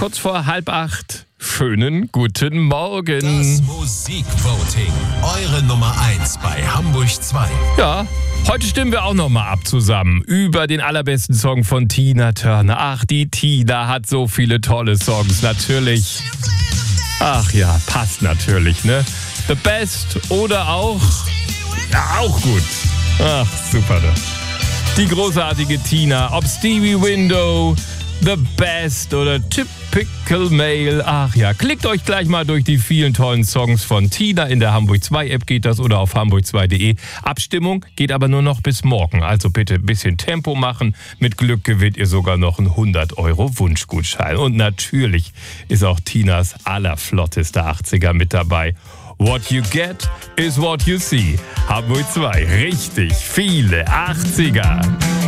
kurz vor 7:30. Schönen guten Morgen. Das Musikvoting. Eure Nummer 1 bei Hamburg 2. Ja, heute stimmen wir auch nochmal ab zusammen über den allerbesten Song von Tina Turner. Ach, die Tina hat so viele tolle Songs, natürlich. Ach ja, passt natürlich, ne? The Best oder auch... Ja, auch gut. Ach, super. Die großartige Tina, ob Stevie Window, The Best oder Typical Male. Ach ja, klickt euch gleich mal durch die vielen tollen Songs von Tina. In der Hamburg 2 App geht das oder auf hamburg2.de. Abstimmung geht aber nur noch bis morgen. Also bitte ein bisschen Tempo machen. Mit Glück gewinnt ihr sogar noch einen 100€ Wunschgutschein. Und natürlich ist auch Tinas allerflotteste 80er mit dabei. What you get is what you see. Hamburg 2, richtig viele 80er.